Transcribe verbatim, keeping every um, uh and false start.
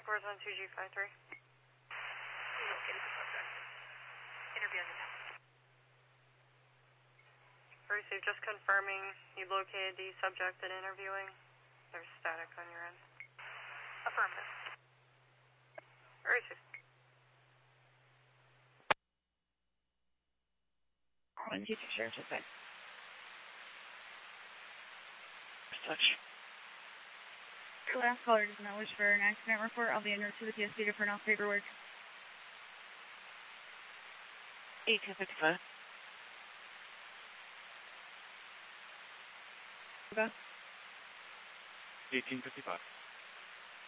four is on two G five three. Located the subject. Interview on the net. Receive, just confirming you located the subject and interviewing. There's static on your end. Affirmative. Receive. One two two sheriff, just back. Touch. Your last caller does not wish for an accident report. I'll be en route to the P S C to print off paperwork. eighteen fifty-five. Okay. eighteen fifty-five.